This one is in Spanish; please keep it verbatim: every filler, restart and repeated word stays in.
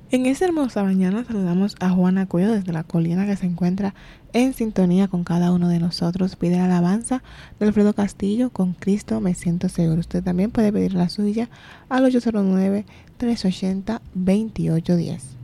En esta hermosa mañana saludamos a Juana Cuello desde la colina que se encuentra en sintonía con cada uno de nosotros. Pide la alabanza de Alfredo Castillo, con Cristo me siento seguro. Usted también puede pedir la suya al ocho cero nueve, tres ochenta, veintiocho diez.